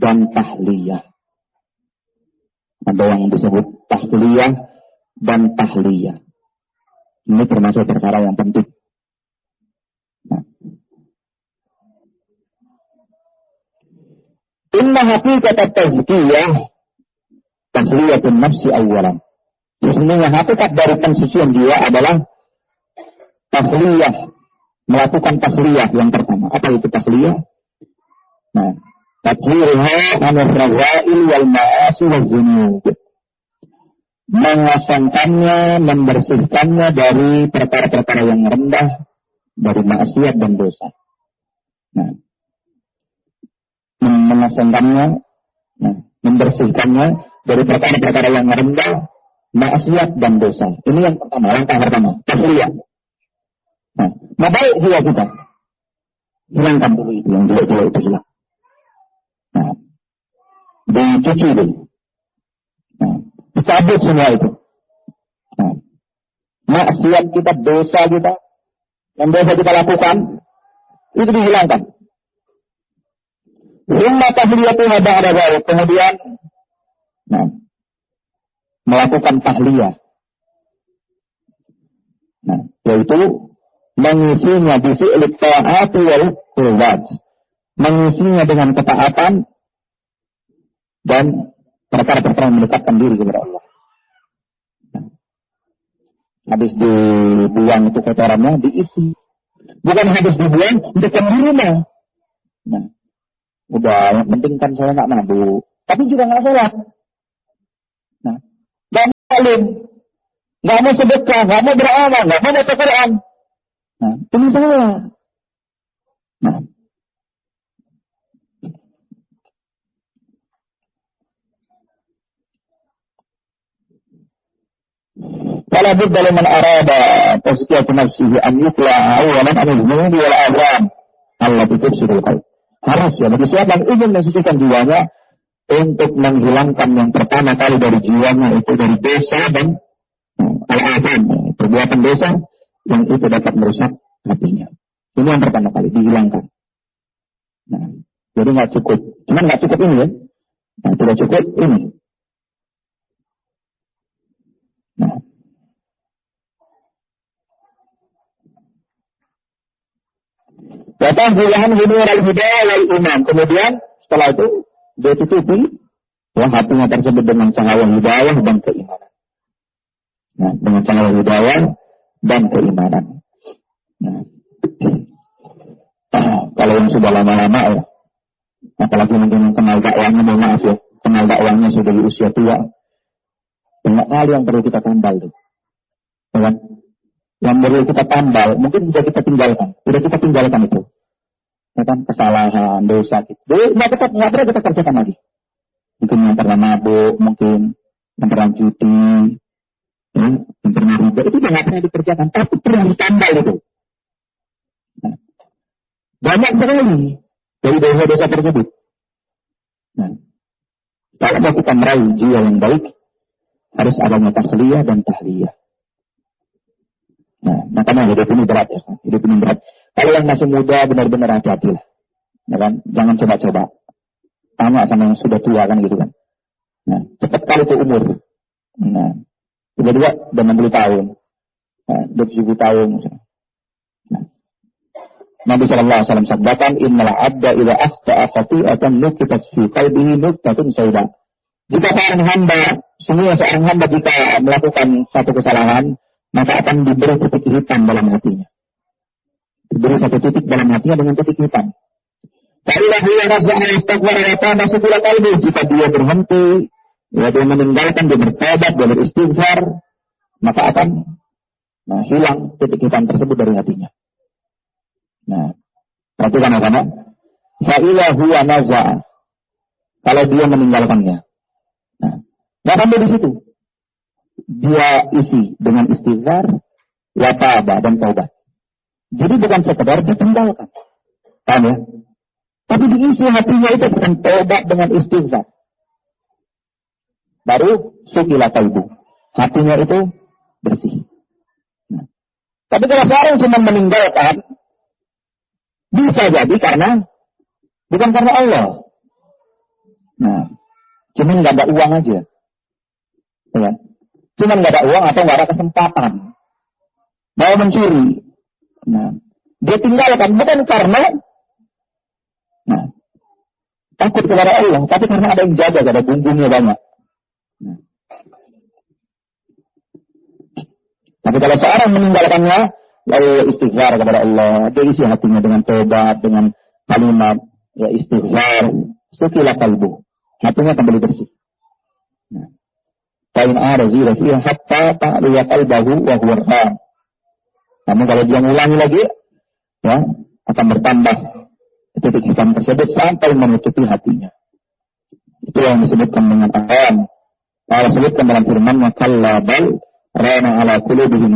dan tahliyah. Ada yang disebut tahliyah dan tahliyah. Ini termasuk perkara yang penting. Nah. Inna haqiqat at-tazkiyah tahliyatun nafsi awalan. Sesungguhnya hakikat dari pensucian jiwa adalah tahliyah, melakukan tahliyah yang pertama. Apa itu tahliyah? Nah, tahliyah an-razail wal ma'asi wal dzunub. Mengosongkannya, membersihkannya dari perkara-perkara yang rendah, dari maksiat dan dosa. Nah, mengosongkannya, membersihkannya dari perkara-perkara yang rendah, maksiat dan dosa. Ini yang pertama, langkah pertama, tahliyah. Nah, baik jiwa kita. Hilangkan dulu itu, yang jelek-jelek itu hilang. Nah, dicuci dulu. Nah, dicabut semua itu. Nah, maksiat kita, dosa kita, yang dosa kita lakukan, itu dihilangkan. Rumah tahliyatu ada baru. Kemudian, nah, melakukan tahliyah. Nah, yaitu mengisinya di fi'il ta'ati wal qurbat. Mengisinya dengan ketaatan dan perkara-perkara yang mendekatkan diri kepada Allah. Nah, habis dibuang itu kotorannya, diisi. Bukan habis dibuang, dekat di rumah. Nah, udah, yang penting kan saya nggak mabuk. Tapi juga nggak sholat. Nah, nggak mau alim, nggak mau sedekah, nggak mau beramal, nggak mau baca Quran. Nah, ini salah. Nah, kalau budda liman arada tazkiyatu nafsihi an yukla awalan an al-dhunubi wal adram allati tufsidul qalb. Harus ya, bagi siapa yang ingin mensucikan jiwanya untuk menghilangkan yang pertama kali dari jiwanya itu dari dosa dan al-adram, perbuatan dosa yang itu dapat merusak hatinya. Ini yang pertama kali dihilangkan. Nah, jadi nggak cukup. Cuman nggak cukup ini ya. Nah, tidak cukup ini. Nah, datang jilahan hidur al-hidayah wal iman. Kemudian setelah itu dia tutupi ya, hatinya tersebut dengan cahaya hidayah dan keimanan. Nah, dengan cahaya hidayah dan keimanan. Nah, kalau yang sudah lama-lama ya, apalagi mungkin kenal dakwahnya, mohon maaf ya, kenal dakwahnya sudah di usia tua, banyak hal yang perlu kita tambal tuh, ya kan? Yang perlu kita tambal, mungkin bisa kita tinggalkan, sudah kita tinggalkan itu, ya kan? Kesalahan, dosa, gitu. Nggak pernah kita kerjakan lagi. Mungkin yang pernah mabuk, mungkin yang pernah cuti, ya, yang pernah riba, itu nggak pernah dikerjakan, tapi perlu ditambal itu. Nah, banyak sekali dari dosa-dosa tersebut. Nah, kalau kita meraih jiwa yang baik, harus adanya tasliyah dan tahliyah. Nah, makanya hidup ini berat ya, hidup ini berat. Kalau yang masih muda benar-benar hati-hati lah, ya kan? Jangan coba-coba. Tanya sama yang sudah tua kan gitu kan. Nah, cepat kali itu umur. Nah, tiba-tiba udah 60 tahun, nah, 70 tahun misalnya. Nah, Nabi SAW sabdakan, innal abda idza akhta'a khati'atan nukitat fi qalbihi nuktatun sauda. Jika seorang hamba jika melakukan satu kesalahan, maka akan diberi titik hitam dalam hatinya. Diberi satu titik dalam hatinya dengan titik hitam. Kalau dia rasa istighfar atau masuk ke qalbi, jika dia berhenti, ya, dia meninggalkan, dia bertobat, dia beristighfar, maka akan hilang titik hitam tersebut dari hatinya. Nah, perhatikan apa? Fa'ila huwa naza'a. Kalau dia meninggalkannya. Nah, nggak sampai di situ. Dia isi dengan istighfar, wa taba dan taubat. Jadi bukan sekedar ditinggalkan. Paham ya? Tapi diisi hatinya itu dengan taubat dengan istighfar. Baru sukila qalbu. Hatinya itu bersih. Nah, tapi kalau seorang cuma meninggalkan, bisa jadi bukan karena Allah. Nah, cuman nggak ada uang aja. Ya. Cuman nggak ada uang atau nggak ada kesempatan. Mau mencuri. Nah, dia tinggalkan bukan karena takut kepada Allah, tapi karena ada yang jaga, ada bumbunya banyak. Nah. Tapi kalau seorang meninggalkannya, lalu istighfar kepada Allah, dia isi hatinya dengan tobat, dengan kalimat ya istighfar, sukilah kalbu, hatinya kembali bersih. Kain ada zira fiha hatta ta'liya qalbahu wa huwa ram. Namun kalau dia mengulangi lagi, ya akan bertambah titik hitam tersebut sampai menutupi hatinya. Itu yang disebutkan dengan ayat. Allah sebutkan dalam firman-Nya kalla bal rana ala qulubihim